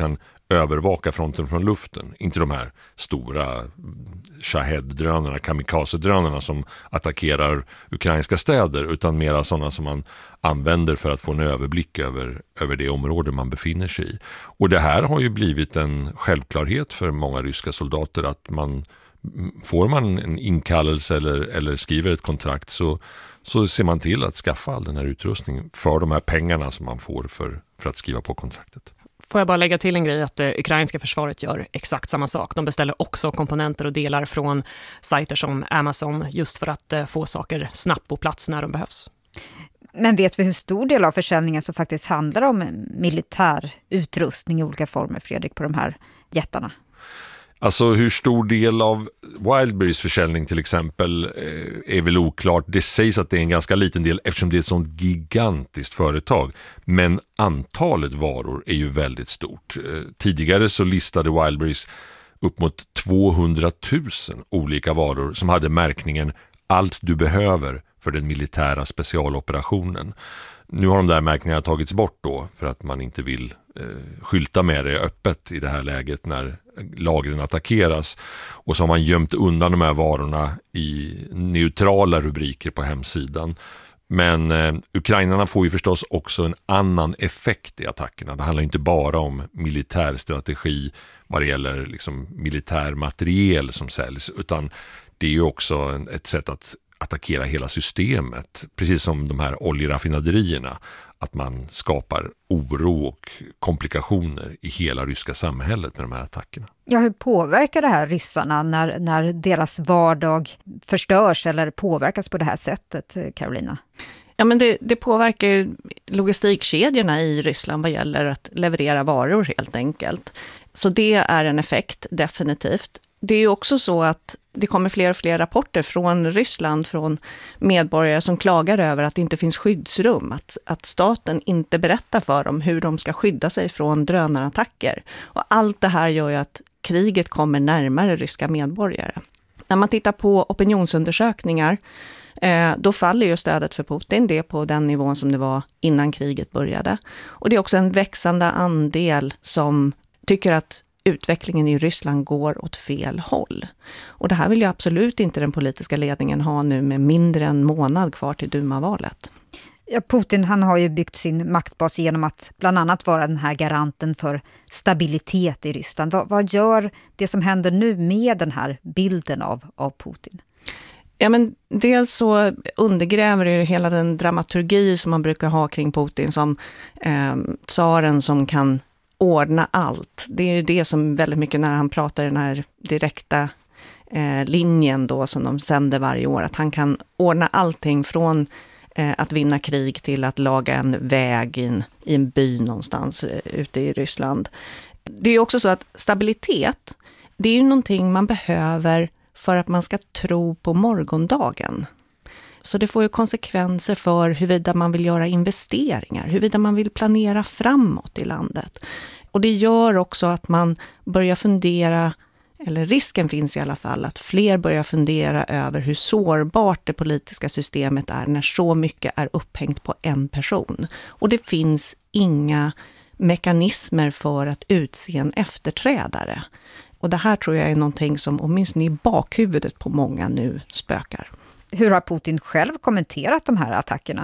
övervaka fronten från luften. Inte de här stora Shahed-drönarna, kamikaze-drönarna som attackerar ukrainska städer, utan mera sådana som man använder för att få en överblick över, över det område man befinner sig i. Och det här har ju blivit en självklarhet för många ryska soldater, att man får man en inkallelse eller, eller skriver ett kontrakt, så, så ser man till att skaffa all den här utrustningen för de här pengarna som man får för, för att skriva på kontraktet. Får jag bara lägga till en grej, att det ukrainska försvaret gör exakt samma sak. De beställer också komponenter och delar från sajter som Amazon just för att få saker snabbt på plats när de behövs. Men vet vi hur stor del av försäljningen som faktiskt handlar om militär utrustning i olika former, Fredrik, på de här jättarna? Alltså hur stor del av Wildberries försäljning till exempel är väl oklart. Det sägs att det är en ganska liten del eftersom det är ett sånt gigantiskt företag. Men antalet varor är ju väldigt stort. Tidigare så listade Wildberries upp mot tvåhundratusen olika varor som hade märkningen allt du behöver för den militära specialoperationen. Nu har de där märkningarna tagits bort då för att man inte vill eh, skylta med det öppet i det här läget när lagren attackeras. Och så har man gömt undan de här varorna i neutrala rubriker på hemsidan. Men eh, ukrainarna får ju förstås också en annan effekt i attackerna. Det handlar inte bara om militär strategi vad det gäller liksom militär materiel som säljs, utan det är ju också en, ett sätt att attackera hela systemet, precis som de här oljeraffinaderierna, att man skapar oro och komplikationer i hela ryska samhället med de här attackerna. Ja, hur påverkar det här ryssarna när, när deras vardag förstörs eller påverkas på det här sättet, Carolina? Ja, men det, det påverkar ju logistikkedjorna i Ryssland vad gäller att leverera varor helt enkelt. Så det är en effekt, definitivt. Det är ju också så att det kommer fler och fler rapporter från Ryssland, från medborgare som klagar över att det inte finns skyddsrum, att, att staten inte berättar för dem hur de ska skydda sig från drönarattacker. Och allt det här gör ju att kriget kommer närmare ryska medborgare. När man tittar på opinionsundersökningar, eh, då faller ju stödet för Putin, det är på den nivån som det var innan kriget började. Och det är också en växande andel som tycker att utvecklingen i Ryssland går åt fel håll. Och det här vill ju absolut inte den politiska ledningen ha nu med mindre än en månad kvar till Duma-valet. Ja, Putin han har ju byggt sin maktbas genom att bland annat vara den här garanten för stabilitet i Ryssland. Vad, vad gör det som händer nu med den här bilden av, av Putin? Ja, men dels så undergräver det ju hela den dramaturgi som man brukar ha kring Putin som eh, tsaren som kan ordna allt. Det är ju det som väldigt mycket när han pratar i den här direkta eh, linjen då som de sänder varje år. Att han kan ordna allting från eh, att vinna krig till att laga en väg in, i en by någonstans eh, ute i Ryssland. Det är ju också så att stabilitet, det är ju någonting man behöver för att man ska tro på morgondagen. Så det får ju konsekvenser för huruvida man vill göra investeringar, huruvida man vill planera framåt i landet. Och det gör också att man börjar fundera, eller risken finns i alla fall, att fler börjar fundera över hur sårbart det politiska systemet är när så mycket är upphängt på en person. Och det finns inga mekanismer för att utse en efterträdare. Och det här tror jag är någonting som åtminstone i bakhuvudet på många nu spökar. Hur har Putin själv kommenterat de här attackerna?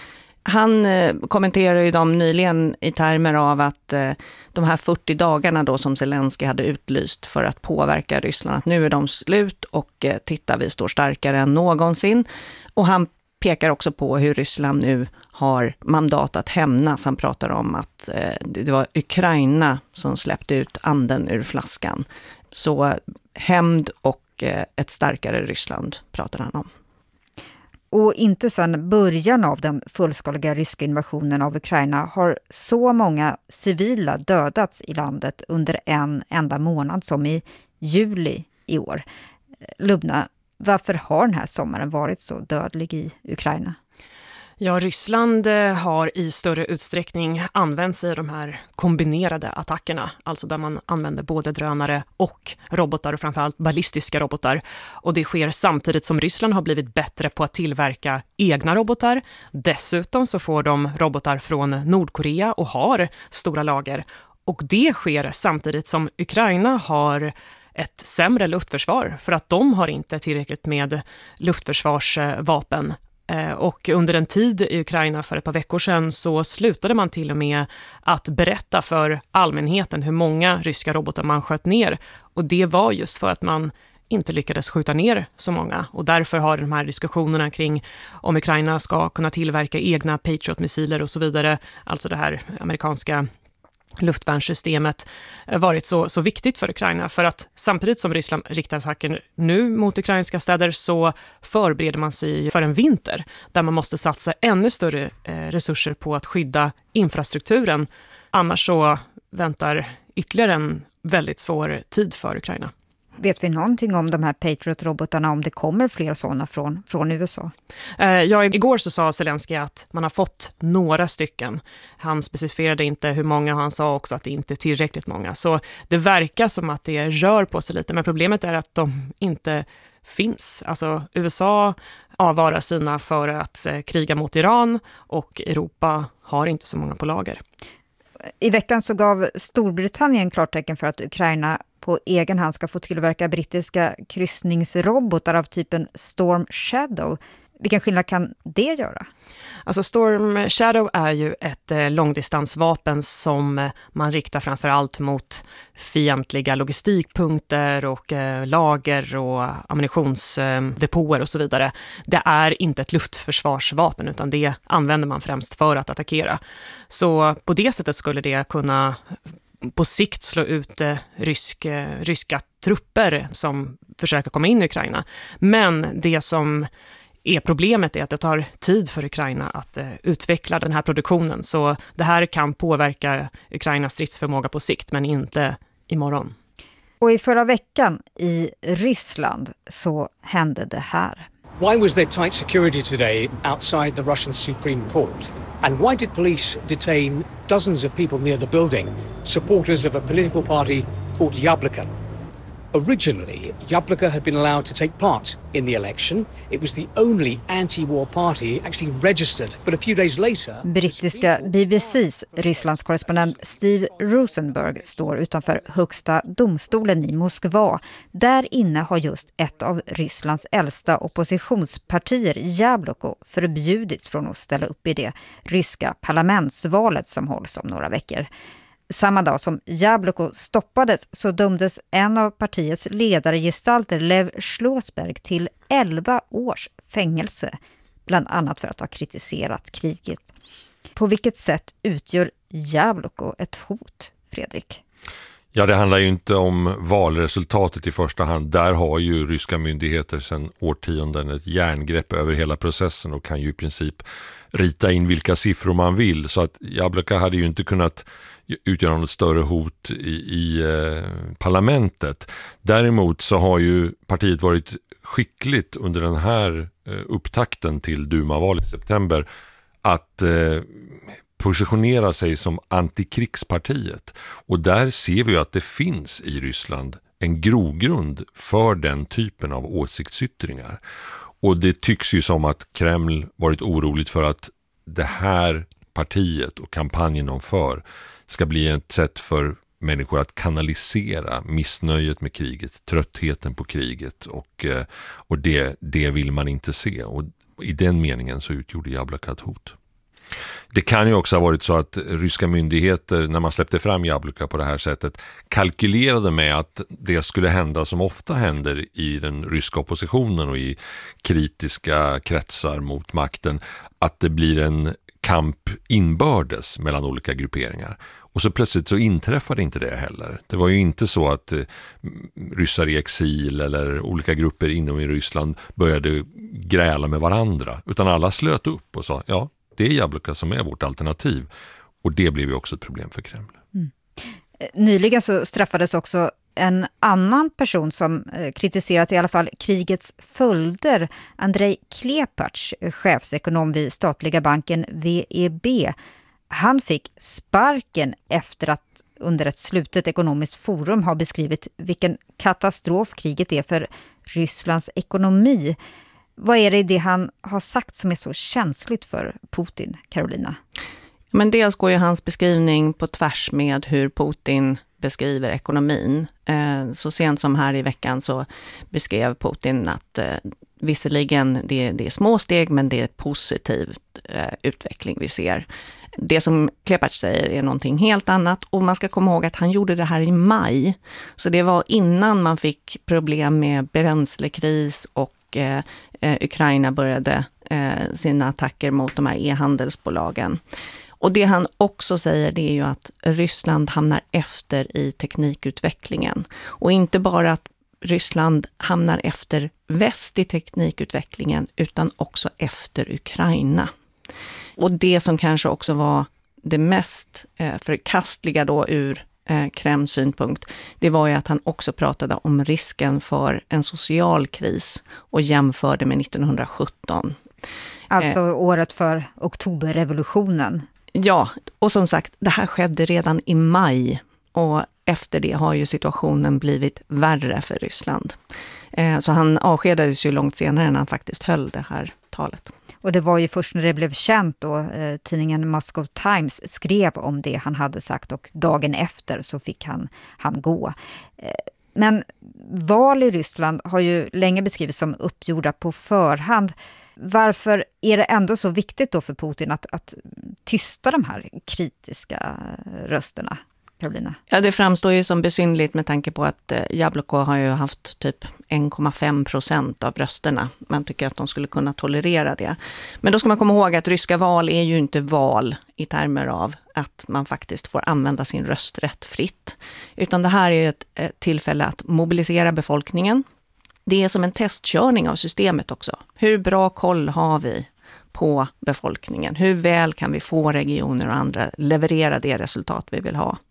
Han eh, kommenterar ju dem nyligen i termer av att eh, de här fyrtio dagarna då som Zelensky hade utlyst för att påverka Ryssland, att nu är de slut och eh, titta, vi står starkare än någonsin. Och han pekar också på hur Ryssland nu har mandat att hämnas. Han pratar om att eh, det var Ukraina som släppte ut anden ur flaskan. Så hämnd och eh, ett starkare Ryssland pratar han om. Och inte sedan början av den fullskaliga ryska invasionen av Ukraina har så många civila dödats i landet under en enda månad som i juli i år. Lubna, varför har den här sommaren varit så dödlig i Ukraina? Ja, Ryssland har i större utsträckning använt sig av de här kombinerade attackerna, alltså där man använder både drönare och robotar och framförallt ballistiska robotar. Och det sker samtidigt som Ryssland har blivit bättre på att tillverka egna robotar. Dessutom så får de robotar från Nordkorea och har stora lager. Och det sker samtidigt som Ukraina har ett sämre luftförsvar för att de har inte tillräckligt med luftförsvarsvapen. Och under en tid i Ukraina för ett par veckor sedan så slutade man till och med att berätta för allmänheten hur många ryska robotar man sköt ner. Och det var just för att man inte lyckades skjuta ner så många. Och därför har de här diskussionerna kring om Ukraina ska kunna tillverka egna Patriot-missiler och så vidare, alltså det här amerikanska luftvärnssystemet, varit så, så viktigt för Ukraina. För att samtidigt som Ryssland riktar attacker nu mot ukrainska städer så förbereder man sig för en vinter där man måste satsa ännu större eh, resurser på att skydda infrastrukturen. Annars så väntar ytterligare en väldigt svår tid för Ukraina. Vet vi någonting om de här Patriot-robotarna, om det kommer fler sådana från, från U S A? Eh, ja, igår så sa Zelensky att man har fått några stycken. Han specificerade inte hur många, han sa också att det inte är tillräckligt många. Så det verkar som att det rör på sig lite, men problemet är att de inte finns. Alltså U S A avvarar sina för att eh, kriga mot Iran och Europa har inte så många på lager. I veckan så gav Storbritannien klartecken för att Ukraina på egen hand ska få tillverka brittiska kryssningsrobotar av typen Storm Shadow. Vilken skillnad kan det göra? Alltså Storm Shadow är ju ett eh, långdistansvapen som eh, man riktar framförallt mot fientliga logistikpunkter och eh, lager och ammunitionsdepåer eh, och så vidare. Det är inte ett luftförsvarsvapen utan det använder man främst för att attackera. Så på det sättet skulle det kunna på sikt slå ut eh, rysk, eh, ryska trupper som försöker komma in i Ukraina. Men det som är problemet är att det tar tid för Ukraina att eh, utveckla den här produktionen. Så det här kan påverka Ukrainas stridsförmåga på sikt, men inte imorgon. Och i förra veckan i Ryssland så hände det här. Why was there tight security today outside the Russian Supreme Court? And why did police detain dozens of people near the building, supporters of a political party called Yabloko? Originally, Yabloko had been allowed to take part in the election. It was the only anti-war party actually registered. But a few days later... Brittiska B B C:s Rysslands korrespondent Steve Rosenberg står utanför högsta domstolen i Moskva. Där inne har just ett av Rysslands äldsta oppositionspartier, Yabloko, förbjudits från att ställa upp i det ryska parlamentsvalet som hålls om några veckor. Samma dag som Yabloko stoppades så dömdes en av partiets ledargestalter, Lev Schlossberg, till elva års fängelse, bland annat för att ha kritiserat kriget. På vilket sätt utgör Yabloko ett hot, Fredrik? Ja, det handlar ju inte om valresultatet i första hand. Där har ju ryska myndigheter sedan årtionden ett järngrepp över hela processen och kan ju i princip rita in vilka siffror man vill. Så att Yabloko hade ju inte kunnat utgöra något större hot i, i eh, parlamentet. Däremot så har ju partiet varit skickligt under den här eh, upptakten till Duma-valet i september att eh, positionera sig som antikrigspartiet. Och där ser vi ju att det finns i Ryssland en grogrund för den typen av åsiktsyttringar. Och det tycks ju som att Kreml varit oroligt för att det här partiet och kampanjen de för ska bli ett sätt för människor att kanalisera missnöjet med kriget, tröttheten på kriget och, och det, det vill man inte se. Och i den meningen så utgjorde Yabloko ett hot. Det kan ju också ha varit så att ryska myndigheter, när man släppte fram Yabloko på det här sättet, kalkylerade med att det skulle hända som ofta händer i den ryska oppositionen och i kritiska kretsar mot makten, att det blir en kamp inbördes mellan olika grupperingar. Och så plötsligt så inträffade inte det heller. Det var ju inte så att eh, ryssar i exil eller olika grupper inom i Ryssland började gräla med varandra, utan alla slöt upp och sa ja, det är Yabloko som är vårt alternativ. Och det blev ju också ett problem för Kreml. Mm. Nyligen så straffades också en annan person som kritiserat i alla fall krigets följder, Andrei Klepacz, chefsekonom vid statliga banken V E B. Han fick sparken efter att under ett slutet ekonomiskt forum har beskrivit vilken katastrof kriget är för Rysslands ekonomi. Vad är det i det han har sagt som är så känsligt för Putin, Carolina? Men dels går ju hans beskrivning på tvärs med hur Putin beskriver ekonomin. Eh, så sent som här i veckan så beskrev Putin att eh, visserligen det, det är små steg, men det är positiv eh, utveckling vi ser. Det som Klepac säger är någonting helt annat, och man ska komma ihåg att han gjorde det här i maj. Så det var innan man fick problem med bränslekris och eh, eh, Ukraina började eh, sina attacker mot de här e-handelsbolagen. Och det han också säger, det är ju att Ryssland hamnar efter i teknikutvecklingen. Och inte bara att Ryssland hamnar efter väst i teknikutvecklingen, utan också efter Ukraina. Och det som kanske också var det mest eh, förkastliga då ur eh, Kremls synpunkt, det var ju att han också pratade om risken för en social kris och jämförde med nittonhundrasjutton. Alltså eh, året för oktoberrevolutionen. Ja, och som sagt, det här skedde redan i maj, och efter det har ju situationen blivit värre för Ryssland. Eh, så han avskedades ju långt senare än han faktiskt höll det här talet. Och det var ju först när det blev känt då, eh, tidningen Moscow Times skrev om det han hade sagt, och dagen efter så fick han, han gå. Eh, men val i Ryssland har ju länge beskrivits som uppgjorda på förhand. Varför är det ändå så viktigt då för Putin att, att tysta de här kritiska rösterna, Karolina? Ja, det framstår ju som besynligt med tanke på att eh, Jabloko har ju haft typ en komma fem procent av rösterna. Man tycker att de skulle kunna tolerera det. Men då ska man komma ihåg att ryska val är ju inte val i termer av att man faktiskt får använda sin rösträtt fritt. Utan det här är ett, ett tillfälle att mobilisera befolkningen. Det är som en testkörning av systemet också. Hur bra koll har vi på befolkningen? Hur väl kan vi få regioner och andra leverera det resultat vi vill ha?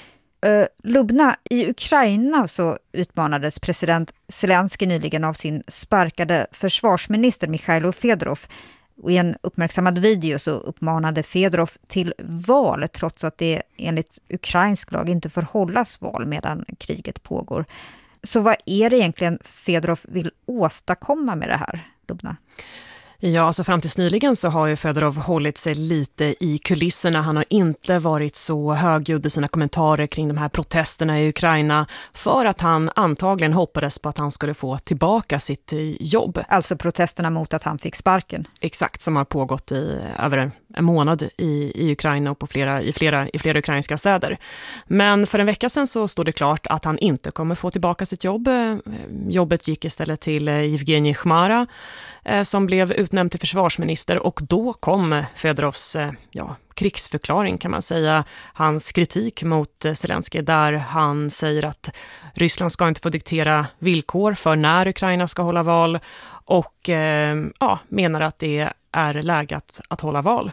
Uh, Lubna, i Ukraina så utmanades president Zelensky nyligen av sin sparkade försvarsminister Mikhailo Fedorov. Och i en uppmärksammad video så uppmanade Fedorov till val, trots att det enligt ukrainsk lag inte får hållas val medan kriget pågår. Så vad är det egentligen Fedorov vill åstadkomma med det här, Lubna? Ja, alltså fram tills nyligen så har ju Fedorov hållit sig lite i kulisserna. Han har inte varit så högljudd i sina kommentarer kring de här protesterna i Ukraina, för att han antagligen hoppades på att han skulle få tillbaka sitt jobb. Alltså protesterna mot att han fick sparken. Exakt, som har pågått i över en, en månad i, i Ukraina och på flera, i, flera, i flera ukrainska städer. Men för en vecka sedan så stod det klart att han inte kommer få tillbaka sitt jobb. Jobbet gick istället till Evgenij Khmara, som blev utnämnd till försvarsminister, och då kom Fedorovs ja, krigsförklaring kan man säga, hans kritik mot Zelensky, där han säger att Ryssland ska inte få diktera villkor för när Ukraina ska hålla val, och eh, ja, menar att det är läge att, att hålla val.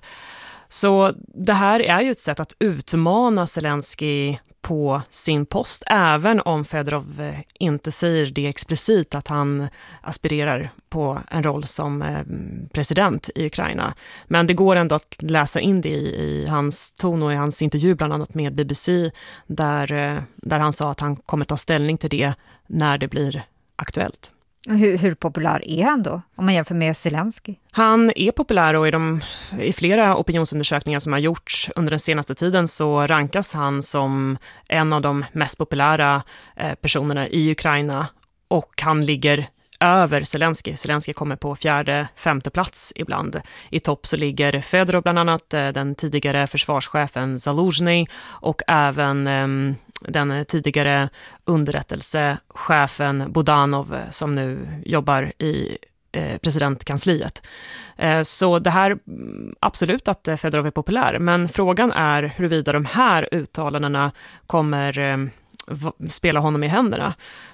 Så det här är ju ett sätt att utmana Zelensky på sin post, även om Fedorov inte säger det explicit att han aspirerar på en roll som president i Ukraina. Men det går ändå att läsa in det i, i hans ton och i hans intervju bland annat med B B C, där, där han sa att han kommer ta ställning till det när det blir aktuellt. Hur, hur populär är han då, om man jämför med Zelensky? Han är populär, och i, de, i flera opinionsundersökningar som har gjorts under den senaste tiden så rankas han som en av de mest populära eh, personerna i Ukraina, och han ligger över Zelensky. Zelensky kommer på fjärde, femte plats ibland. I topp så ligger Fedorov bland annat, eh, den tidigare försvarschefen Zaluzhny, och även eh, den tidigare underrättelsechefen Budanov som nu jobbar i eh, presidentkansliet. Eh, så det här, absolut att Fedorov är populär, men frågan är huruvida de här uttalandena kommer eh, v- spela honom i händerna.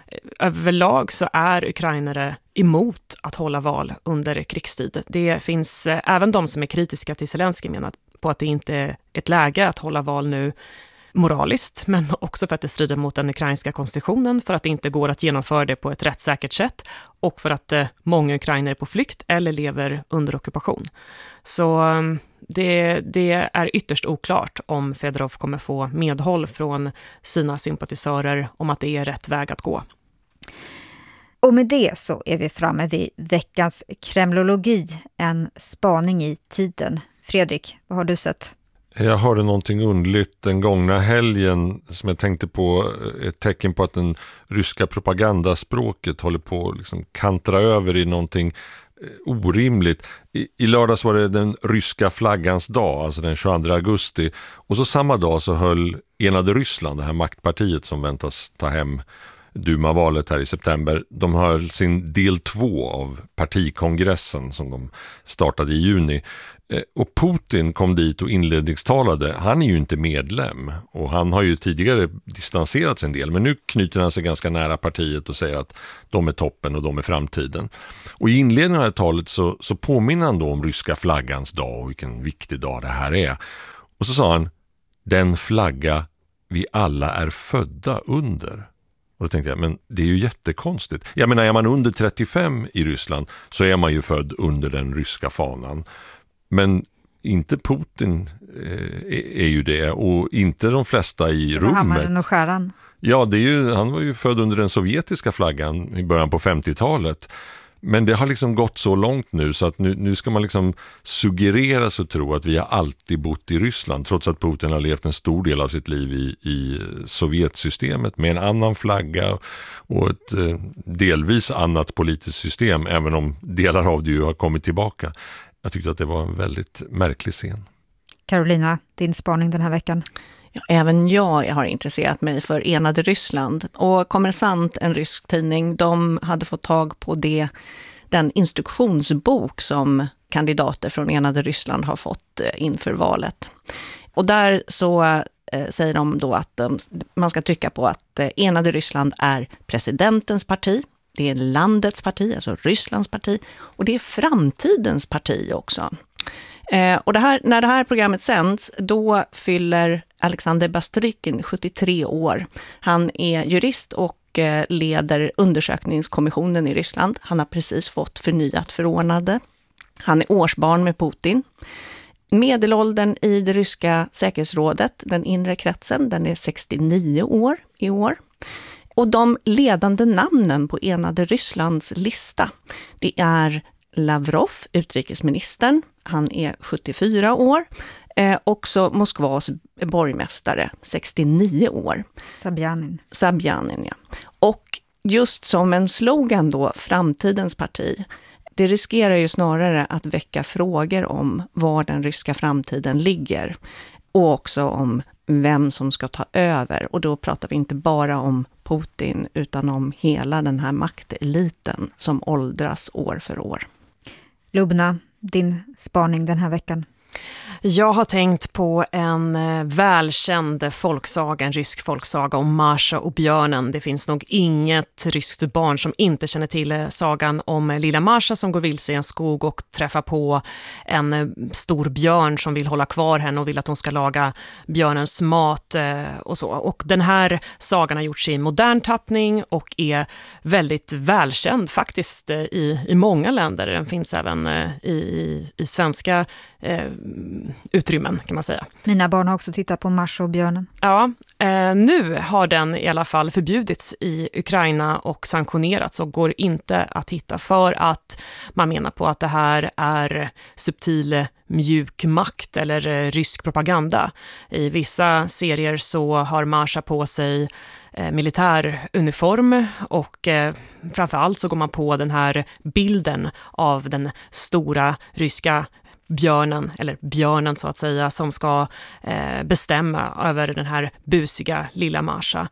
Överlag så är ukrainare emot att hålla val under krigstid. Det finns eh, även de som är kritiska till Zelensky menar på att det inte är ett läge att hålla val nu, moraliskt, men också för att det strider mot den ukrainska konstitutionen, för att det inte går att genomföra det på ett rättssäkert sätt, och för att eh, många ukrainare är på flykt eller lever under ockupation. Så eh, det, det är ytterst oklart om Fedorov kommer få medhåll från sina sympatisörer om att det är rätt väg att gå. Och med det så är vi framme vid veckans kremlologi, en spaning i tiden. Fredrik, vad har du sett? Jag hörde någonting underligt den gångna helgen som jag tänkte på, ett tecken på att den ryska propagandaspråket håller på att liksom kantra över i någonting orimligt. I, I lördags var det den ryska flaggans dag, alltså den tjugoandra augusti. Och så samma dag så höll Enade Ryssland, det här maktpartiet som väntas ta hem Duma-valet här i september, de höll sin del två av partikongressen som de startade i juni. Och Putin kom dit och inledningstalade. Han är ju inte medlem och han har ju tidigare distanserat sig en del, men nu knyter han sig ganska nära partiet och säger att de är toppen och de är framtiden. Och i inledningen av det talet så, så påminner han då om ryska flaggans dag och vilken viktig dag det här är. Och så sa han, den flagga vi alla är födda under. Och då tänkte jag, men det är ju jättekonstigt. Jag menar, är man under trettiofem i Ryssland så är man ju född under den ryska fanan. Men inte Putin eh, är ju det, och inte de flesta i rummet. Hammaren och skäran. Ja, det är ju, han var ju född under den sovjetiska flaggan i början på femtiotalet. Men det har liksom gått så långt nu så att nu, nu ska man liksom suggereras och tro att vi har alltid bott i Ryssland, trots att Putin har levt en stor del av sitt liv i, i Sovjetsystemet med en annan flagga och ett eh, delvis annat politiskt system, även om delar av det ju har kommit tillbaka. Jag tyckte att det var en väldigt märklig scen. Carolina, din spaning den här veckan? Ja, även jag har intresserat mig för Enade Ryssland. Och Kommersant, en rysk tidning, de hade fått tag på det, den instruktionsbok som kandidater från Enade Ryssland har fått inför valet. Och där så eh, säger de då att de, man ska trycka på att eh, Enade Ryssland är presidentens parti. Det är landets parti, alltså Rysslands parti, och det är framtidens parti också. Eh, och det här, när det här programmet sänds, då fyller Alexander Bastrykin sjuttiotre år. Han är jurist och eh, leder undersökningskommissionen i Ryssland. Han har precis fått förnyat förordnande. Han är årsbarn med Putin. Medelåldern i det ryska säkerhetsrådet, den inre kretsen, den är sextionio år i år. Och de ledande namnen på Enade Rysslands lista, det är Lavrov, utrikesministern, han är sjuttiofyra år. Eh, också Moskvas borgmästare, sextionio år. Sabjanin. Sabjanin, ja. Och just som en slogan då, framtidens parti, det riskerar ju snarare att väcka frågor om var den ryska framtiden ligger. Och också om vem som ska ta över. Och då pratar vi inte bara om Putin utan om hela den här makteliten som åldras år för år. Lubna, din spaning den här veckan? Jag har tänkt på en välkänd folksaga, en rysk folksaga om Masha och björnen. Det finns nog inget ryskt barn som inte känner till sagan om lilla Masha som går vilse i en skog och träffar på en stor björn som vill hålla kvar henne och vill att hon ska laga björnens mat och så. Och den här sagan har gjorts i en modern tappning och är väldigt välkänd faktiskt i, i många länder. Den finns även i, i, i svenska eh, utrymmen kan man säga. Mina barn har också tittat på Masha och björnen. Ja, eh, nu har den i alla fall förbjudits i Ukraina och sanktionerats och går inte att hitta för att man menar på att det här är subtil mjuk makt eller eh, rysk propaganda. I vissa serier så har Masha på sig eh, militäruniform och eh, framförallt så går man på den här bilden av den stora ryska björnen, eller björnen så att säga, som ska eh, bestämma över den här busiga lilla Masha.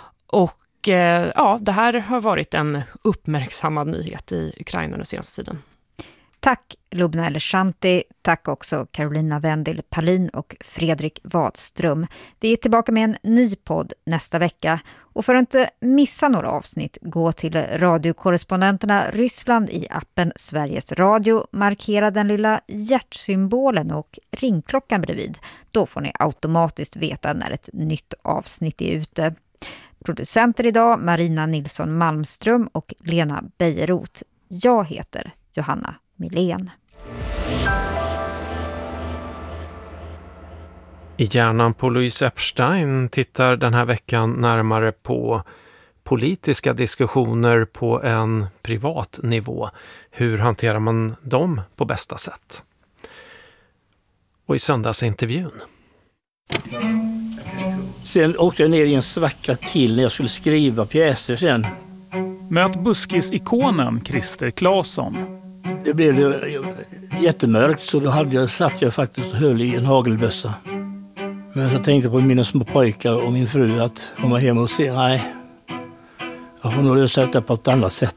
Och eh, ja, det här har varit en uppmärksammad nyhet i Ukraina den senaste tiden. Tack Lubna Elefshanti, tack också Carolina Wendel Palin och Fredrik Wadström. Vi är tillbaka med en ny podd nästa vecka. Och för att inte missa några avsnitt, gå till radiokorrespondenterna Ryssland i appen Sveriges Radio. Markera den lilla hjärtsymbolen och ringklockan bredvid. Då får ni automatiskt veta när ett nytt avsnitt är ute. Producenter idag Marina Nilsson Malmström och Lena Bejerot. Jag heter Johanna Milén. I hjärnan på Louise Epstein tittar den här veckan närmare på politiska diskussioner på en privat nivå. Hur hanterar man dem på bästa sätt? Och i söndagsintervjun Sen åkte jag ner i en svacka till när jag skulle skriva pjäser sen. Möt buskisikonen Christer Claesson. Det blev jättemörkt så då hade jag, satt jag faktiskt och höll i en hagelbössa. Men så tänkte på mina små pojkar och min fru att komma hem och se, nej, jag får nog lösa detta på ett annat sätt.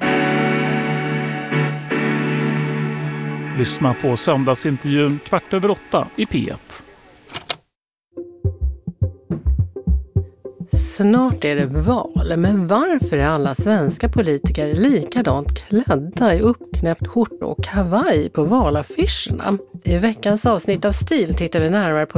Lyssna på söndagsintervjun kvart över åtta i P ett. Snart är det val, men varför är alla svenska politiker likadant klädda i uppknäppt skjorta och kavaj på valaffischerna? I veckans avsnitt av Stil tittar vi närmare på